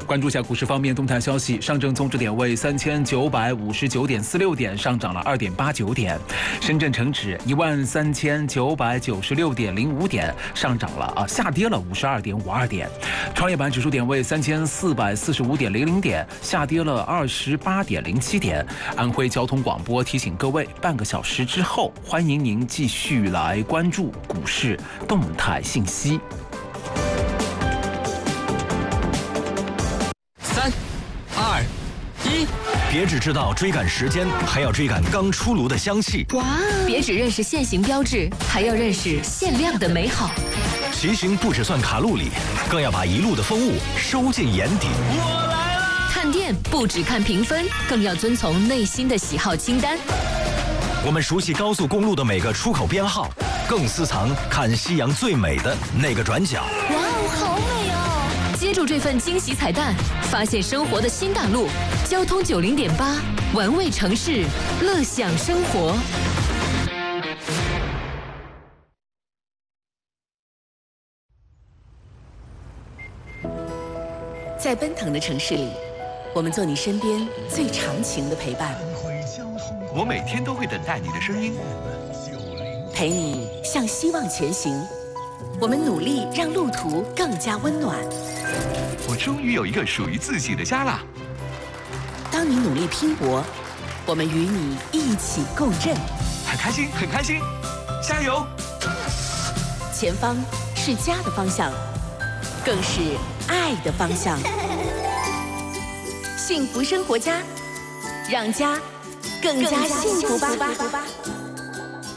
关注一下股市方面动态消息，上证综指点位3959.46点，上涨了2.89点；深圳成指13996.05点，上涨了下跌了52.52点；创业板指数点位3445.00点，下跌了28.07点。安徽交通广播提醒各位，半个小时之后，欢迎您继续来关注股市动态信息。 3、2、1， 别只知道追赶时间，还要追赶刚出炉的香气。 哇！别只认识现行标志，还要认识限量的美好。 骑行不只算卡路里，更要把一路的风物收进眼底。 我来了！ 看店不只看评分，更要遵从内心的喜好清单。 我们熟悉高速公路的每个出口编号，更私藏看夕阳最美的那个转角。 哇哦，好美哦！接住这份惊喜彩蛋，发现生活的新大陆。交通90.8，玩味城市，乐享生活。 在奔腾的城市里，我们做你身边最长情的陪伴。 我每天都会等待你的声音， 陪你向希望前行。我们努力让路途更加温暖。 我终于有一个属于自己的家啦！ 当你努力拼搏，我们与你一起共振。 很开心，很开心，加油！ 前方是家的方向，更是爱的方向。幸福生活家，让家更加幸福吧。